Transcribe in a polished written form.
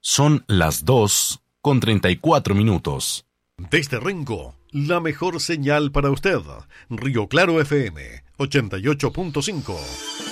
Son las 2:34. Desde Rengo, la mejor señal para usted. Río Claro FM 88.5.